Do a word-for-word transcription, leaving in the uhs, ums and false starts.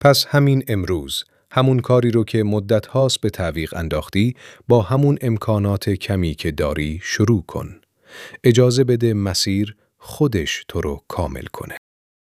پس همین امروز، همون کاری رو که مدت هاست به تعویق انداختی، با همون امکانات کمی که داری شروع کن. اجازه بده مسیر خودش تو رو کامل کنه.